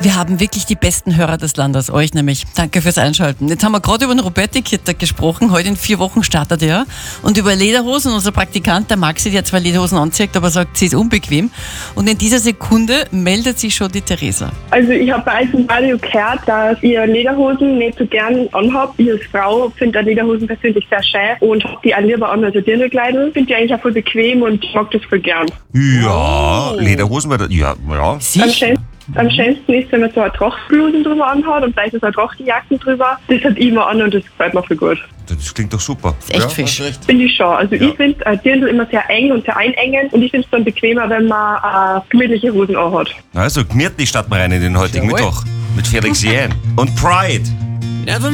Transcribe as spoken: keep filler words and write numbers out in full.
Wir haben wirklich die besten Hörer des Landes, euch nämlich. Danke fürs Einschalten. Jetzt haben wir gerade über den Roberti-Kit gesprochen. Heute in vier Wochen startet er. Und über Lederhosen. Unser Praktikant, der Maxi, der zwar Lederhosen anzieht, aber sagt, sie ist unbequem. Und in dieser Sekunde meldet sich schon die Theresa. Also ich habe bei euch im Radio gehört, dass ihr Lederhosen nicht so gern anhabt. Ich als Frau finde Lederhosen persönlich sehr schön und habe die auch lieber an als Dirndlkleidung. Finde die eigentlich auch voll bequem und mag das voll gern. Ja, oh. Lederhosen, war da, ja, ja. Am schönsten, am schönsten ist, wenn man so eine Trachtblusen drüber anhat und vielleicht so eine Trachtenjacken drüber. Das hat ich immer an und das gefällt mir voll gut. Das klingt doch super. Das ist echt ja, fisch. Finde ich schon. Also ja. ich finde äh, Dirndl immer sehr eng und sehr einengend und ich finde es dann bequemer, wenn man äh, gemütliche Hosen anhat. Also gemütlich starten wir rein in den heutigen Jawohl. Mittwoch mit Felix Jähn und Pride.